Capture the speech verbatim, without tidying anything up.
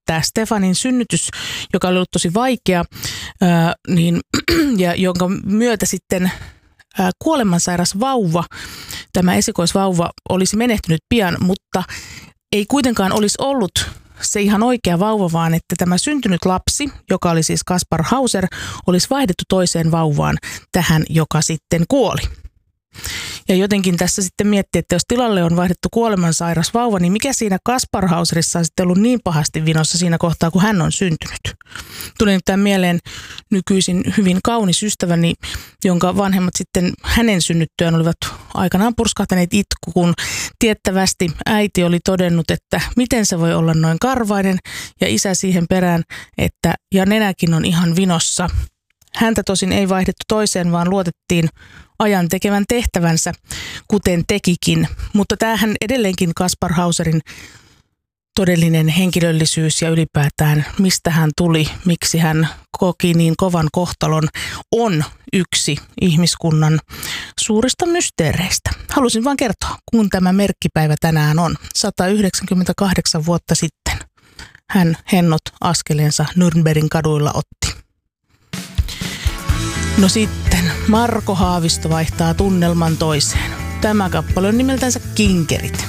että Stefanin synnytys, joka oli ollut tosi vaikea, ää, niin, ja jonka myötä sitten ää, kuolemansairas vauva, tämä esikoisvauva olisi menehtynyt pian, mutta ei kuitenkaan olisi ollut se ihan oikea vauva, vaan että tämä syntynyt lapsi, joka oli siis Kaspar Hauser, olisi vaihdettu toiseen vauvaan, tähän, joka sitten kuoli. Ja jotenkin tässä sitten miettii, että jos tilalle on vaihdettu kuolemansairas vauva, niin mikä siinä Kaspar Hauserissa on sitten ollut niin pahasti vinossa siinä kohtaa, kun hän on syntynyt. Tuli nyt tämän mieleen nykyisin hyvin kaunis ystäväni, jonka vanhemmat sitten hänen synnyttyään olivat aikanaan purskahtaneet itku, kun tiettävästi äiti oli todennut, että miten se voi olla noin karvainen, ja isä siihen perään, että ja nenäkin on ihan vinossa. Häntä tosin ei vaihdettu toiseen, vaan luotettiin ajan tekevän tehtävänsä, kuten tekikin. Mutta tämähän edelleenkin Kaspar Hauserin todellinen henkilöllisyys ja ylipäätään mistä hän tuli, miksi hän koki niin kovan kohtalon, on yksi ihmiskunnan suurista mysteereistä. Halusin vain kertoa, kun tämä merkkipäivä tänään on. sata yhdeksänkymmentäkahdeksan vuotta sitten hän hennot askeleensa Nürnbergin kaduilla otti. No sitten Marko Haavisto vaihtaa tunnelman toiseen. Tämä kappale on nimeltänsä Kinkerit.